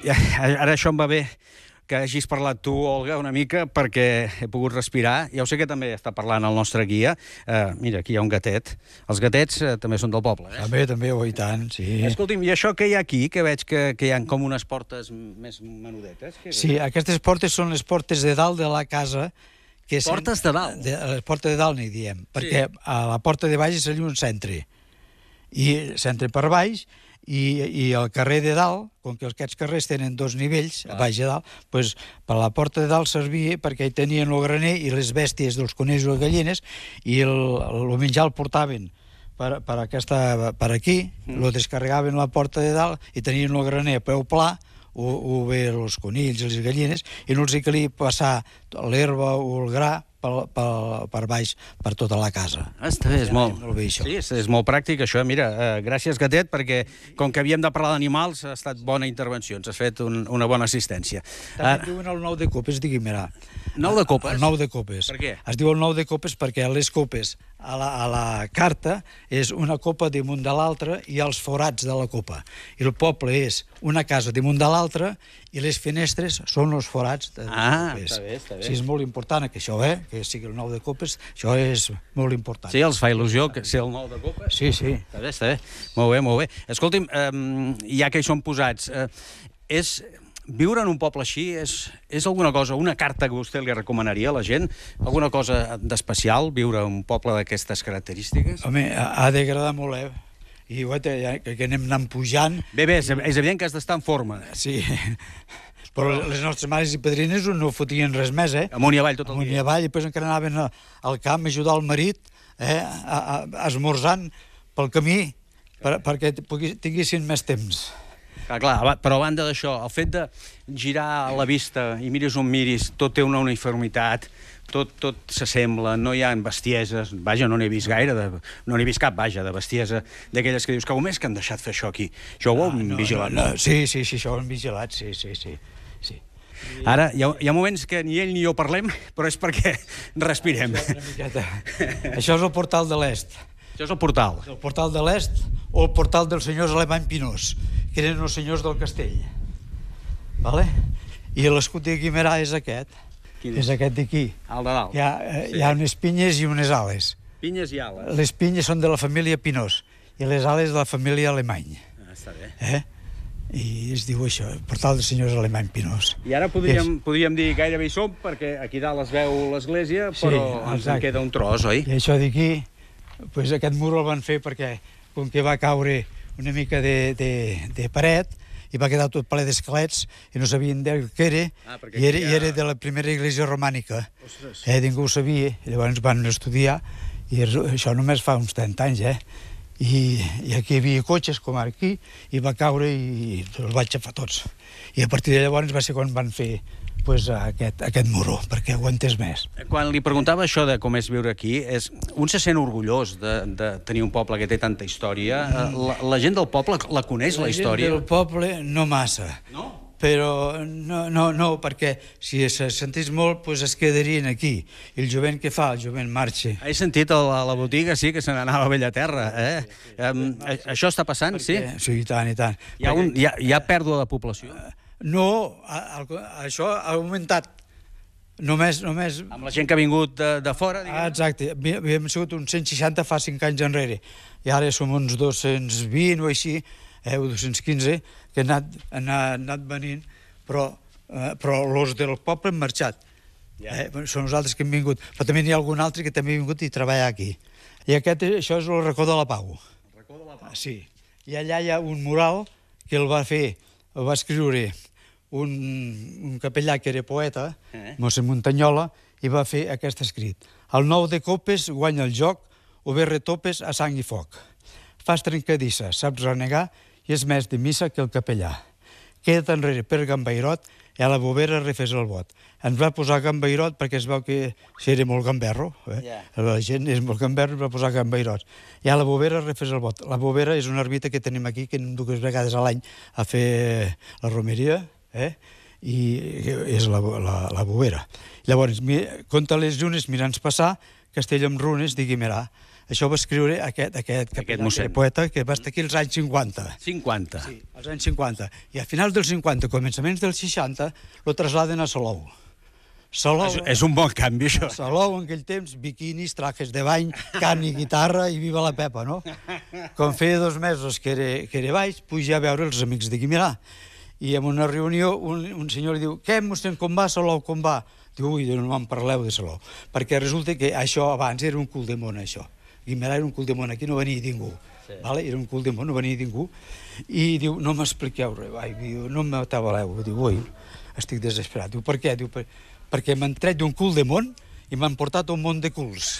ara això em va bé que hagis parlat tu, Olga, una mica, perquè he pogut respirar. Ja ho sé que també està parlant el nostre guia. Mira, aquí hi ha un gatet. Els gatets també són del poble, També, i tant, sí. Escolti'm, i això que hi ha aquí, que veig que hi ha com unes portes més menudetes? Sí, aquestes portes són les portes de dalt de la casa. Portes de dalt? Les portes de dalt n'hi diem, perquè a la porta de baix seria un centre. I centre per baix, i el carrer de dalt, com que aquests carrers tenen dos nivells, a baix i a dalt, doncs per la porta de dalt servia perquè hi tenien el graner i les bèsties dels conills i les gallines, i el menjar el portaven per aquí, el descarregaven a la porta de dalt i tenien el graner a peu pla, o bé els conills i les gallines, i no els hi calia passar l'herba o el gra per baix, per tota la casa. Està bé, és molt bé, això. Sí, és molt pràctic, això. Mira, gràcies, gatet, perquè com que havíem de parlar d'animals, ha estat bona intervenció. Ens has fet una bona assistència. També diuen el 9 de copes, digui'm-me. 9 de copes? El 9 de copes. Per què? Es diu el 9 de copes perquè les copes a la carta és una copa damunt de l'altra i els forats de la copa. I el poble és una casa damunt de l'altra i les finestres són els forats de copes. Està bé, està bé. Sí, és molt important que això, que sigui el 9 de copes, això és molt important. Sí, els fa il·lusió ser el 9 de copes? Sí, sí. Està bé, està bé. Molt bé, molt bé. Escolti'm, ja que hi som posats, viure en un poble així és alguna cosa, una carta que vostè li recomanaria a la gent? Alguna cosa d'especial, viure en un poble d'aquestes característiques? Home, ha d'agradar molt, I que anem anant pujant... Bé, és evident que has d'estar en forma. Sí, però les nostres mares i padrines no fotien res més, Amunt i avall tot el dia. Amunt i avall, i després encara anaven al camp a ajudar el marit, esmorzant pel camí, perquè tinguessin més temps. Clar, però a banda d'això, el fet de girar la vista i miris on miris, tot té una uniformitat, tot s'assembla, no hi ha bestieses, vaja, no n'he vist gaire, no n'he vist cap, vaja, de bestiesa, d'aquelles que dius, que com és que han deixat fer això aquí? Això ho heu vigilat? Sí, això ho hem vigilat, sí. Ara, hi ha moments que ni ell ni jo parlem, però és perquè respirem. Això és el portal de l'Est. Això és el portal. El portal de l'Est o el portal dels senyors Alemany Pinós, que eren els senyors del castell. I l'escut de Guimerà és aquest. És aquest d'aquí. El de dalt. Hi ha unes pinyes i unes ales. Pinyes i ales. Les pinyes són de la família Pinós i les ales de la família Alemany. Està bé. I es diu això, el portal dels senyors Alemany Pinós. I ara podríem dir gairebé hi som, perquè aquí dalt es veu l'església, però ens en queda un tros, oi? I això d'aquí, aquest mur el van fer perquè, com que va caure una mica de paret, i va quedar tot ple d'esquelets i no sabien què era, i era de la primera església romànica. Ningú ho sabia, i llavors van estudiar, i això només fa uns 30 anys, I aquí hi havia cotxes, com aquí, i va caure i els vaig xafar tots. I a partir de llavors va ser quan van fer aquest muro, perquè aguantés més. Quan li preguntava això de com és viure aquí, un se sent orgullós de tenir un poble que té tanta història. La gent del poble la coneix, la història? La gent del poble no massa. No? Però no, perquè si se sentís molt, es quedarien aquí. I el jovent què fa? El jovent marxa. He sentit a la botiga, sí, que se n'anava a Bellaterra. Això està passant, sí? Sí, i tant. Hi ha pèrdua de població? No, això ha augmentat. Només... Amb la gent que ha vingut de fora, diguem? Exacte. Havíem sigut uns 160 fa 5 anys enrere. I ara som uns 220 o així, o 215, que han anat venint, però els del poble han marxat. Són nosaltres que hem vingut. Però també n'hi ha algun altre que també ha vingut i treballa aquí. I això és el racó de la Pau. El racó de la Pau? Sí. I allà hi ha un mural que el va escriure un capellà que era poeta, mossèn Muntanyola, i va fer aquest escrit. El 9 de copes guanya el joc, o bé retopes a sang i foc. Fas trencadissa, saps renegar, i és més de missa que el capellà. Queda't enrere per gambairot i a la bovera refés el vot. Ens va posar gambairot perquè es veu que era molt gamberro. La gent és molt gamberro i va posar gambairots. I a la bovera refés el vot. La bovera és una ermita que tenim aquí, que anem 2 vegades a l'any a fer la romeria, i és la bovera. Llavors, compta les llunes mirant passar, castell amb runes de Guimerà. això va escriure aquest mossèn. poeta que va estar aquí als anys 50. 50. Sí, als anys 50. I a finals dels 50, començaments dels 60, lo trasladen a Salou. Salou, És un bon canvi, això. Salou, en aquell temps, biquinis, trajes de bany, cant i guitarra i viva la Pepa, no? Com feia 2 mesos que era baix, puja a veure els amics de Guimerà. I en una reunió un senyor li diu: què, mossèn, com va Salou, com va? Diu: ui, no me'n parleu de Salou. Perquè resulta que això abans era un cul de món, això. Guimerà era un cul de món, aquí no venia ningú. Sí. Vale? Era un cul de món, no venia ningú. I diu: no m'expliqueu res, diu, no m'atabaleu. Diu: ui, estic desesperat. Diu: per què? Diu: perquè m'han tret d'un cul de món i m'han portat a un món de culs.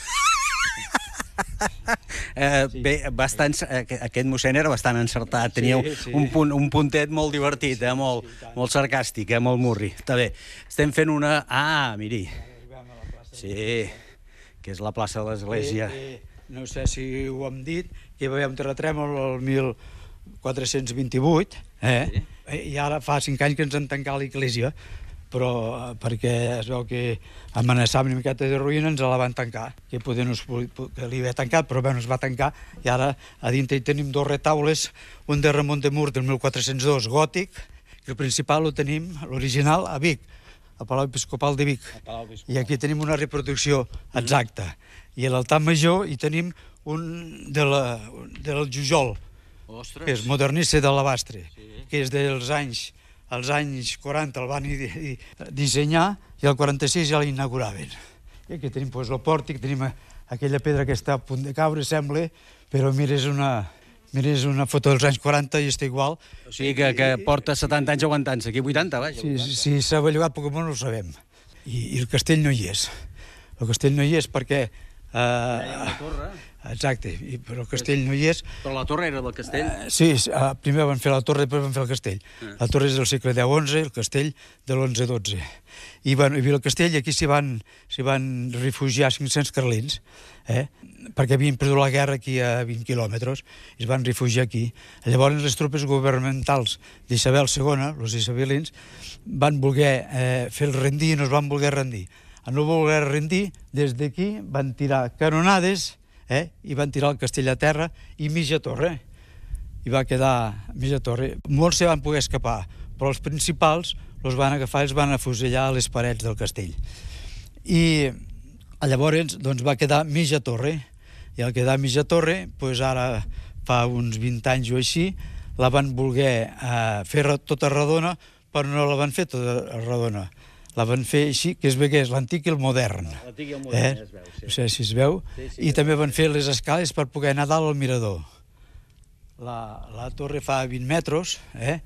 Bé, aquest mossèn era bastant encertat, tenia un puntet molt divertit, molt sarcàstic, molt murri. Està bé, estem fent una... Ah, miri, sí, que és la plaça de l'Església. No sé si ho hem dit, que hi va haver un terratrèmol el 1428, i ara fa 5 anys que ens han tancat l'església, però perquè es veu que amenaçaven una miqueta de ruïna, ens la van tancar, que poder no que li havia tancat, però bé, es va tancar, i ara a dintre hi tenim 2 retaules, un de Ramon de Mur del 1402, gòtic, i el principal ho tenim, l'original, a Vic, al Palau Episcopal de Vic. I aquí tenim una reproducció exacta. I a l'altar major hi tenim un del Jujol, que és modernista de l'Alabastre, que és dels anys 40 el van dissenyar i el 46 ja l'inauguraven. I aquí tenim el pòrtic, tenim aquella pedra que està a punt de caure, sembla, però mires una foto dels anys 40 i està igual. O sigui que porta 70 anys aguantant-se, aquí 80, vaja. Si s'ha bellugat poc o molt no ho sabem. I el castell no hi és. El castell no hi és perquè... la torre. Exacte, però el castell no hi és. Però la torre era del castell? Sí, primer van fer la torre, després van fer el castell. La torre és del segle X-XI, el castell de l'11-12. I hi havia el castell i aquí s'hi van refugiar 500 carlins, perquè havien perdut la guerra aquí a 20 quilòmetres, i es van refugiar aquí. Llavors les tropes governamentals d'Isabel II, els isabelins, van voler fer el rendir i no es van voler rendir. A no voler rendir, des d'aquí van tirar canonades i van tirar el castell a terra i mitja torre. I va quedar mitja torre. Molts se van poder escapar, però els principals els van agafar i els van afusellar a les parets del castell. I llavors va quedar mitja torre. I al quedar mitja torre, ara fa uns 20 anys o així, la van voler fer tota redona, però no la van fer tota redona. La van fer així, que es vegués l'antic i el modern. L'antic i el modern, es veu, sí. No sé si es veu. I també van fer les escales per poder anar dalt al mirador. La torre fa 20 metres,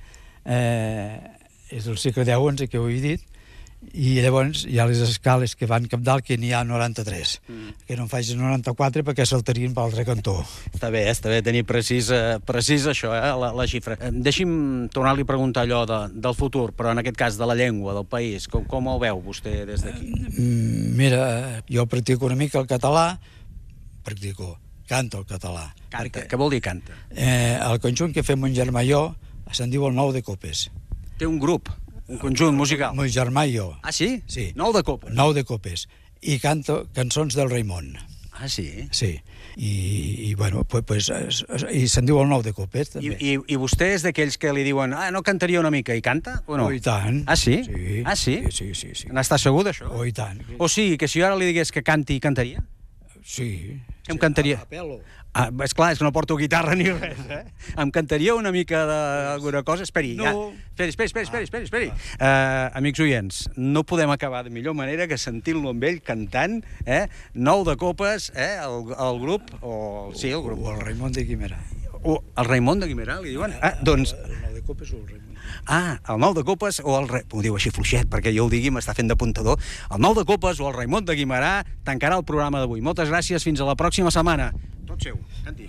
és del segle X-XI, que ho he dit, i llavors hi ha les escales que van cap dalt, que n'hi ha 93, que no en facis 94 perquè saltarien per l'altre cantó. Està bé tenir precís això, la xifra. Deixi'm tornar-li a preguntar allò del futur, però en aquest cas de la llengua, del país. Com el veu vostè des d'aquí? Mira, jo practico una mica el català, canto el català. Canta, què vol dir canta? El conjunt que fem mon germà i jo se'n diu el Nou de Copes. Té un grup? Un conjunt musical? Mon germà i jo. Ah, sí? Sí. Nou de Copes? Nou de Copes. I canto cançons del Raimon. Ah, sí? Sí. I bueno, i se'n diu el Nou de Copes, també. I vostè és d'aquells que li diuen no cantaria una mica, i canta o no? Oh, i tant. Ah, sí? Sí. Ah, sí? Sí. N'està segur d'això? Oh, i tant. O sigui, que si jo ara li digués que canti, cantaria? Sí. Em cantaria? Esclar, és que no porto guitarra ni res, Em cantaria una mica d'alguna cosa? Esperi, no. Esperi. Amics oients, no podem acabar de millor manera que sentint-lo amb ell cantant, Nou de Copes, el grup, o el grup. O el Raimon de Guimerà. El Raimon de Guimerà, li diuen? Doncs... El Nou de Copes o el Raimon. El Nou de Copes o el... M'ho diu així fluixet, perquè jo ho digui, m'està fent d'apuntador. El Nou de Copes o el Raimon de Guimerà tancarà el programa d'avui. Moltes gràcies, fins a la pròxima setmana. Tot seu, canti.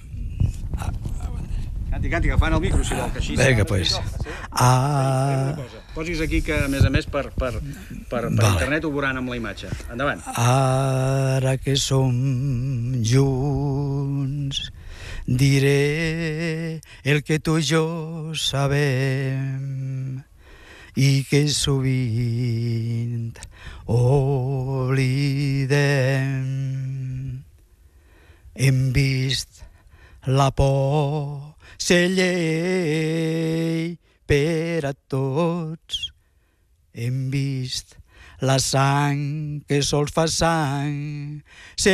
Canti, agafant el micro, si vol, que així... Vinga, pues. Posis aquí que, a més, per internet ho veuran amb la imatge. Endavant. Ara que som junts, diré el que tu i jo sabem i que sovint oblidem. Hem vist la por ser llei per a tots. Hem vist la sang que sols fa sang